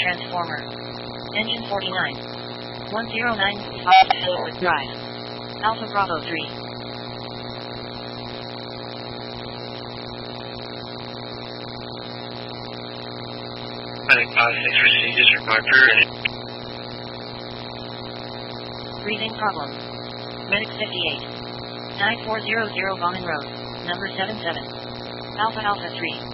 transformer. Engine 49. 109 forward drive. Alpha Bravo 3. Medic 56 received disregard for Breathing problem. Medic 58. 9400 Bauman Road, number 77. Alpha Alpha 3.